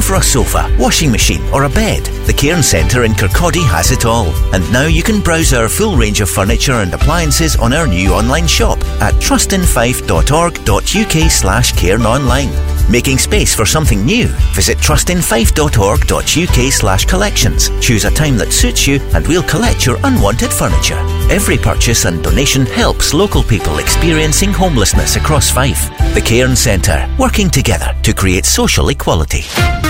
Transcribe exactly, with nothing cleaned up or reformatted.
for a sofa, washing machine or a bed, the Cairn Centre in Kirkcaldy has it all. And now you can browse our full range of furniture and appliances on our new online shop at trustinfife.org.uk slash Cairn online. Making space for something new? Visit trustinfife.org.uk slash collections. Choose a time that suits you and we'll collect your unwanted furniture. Every purchase and donation helps local people experiencing homelessness across Fife. The Cairn Centre, working together to create social equality.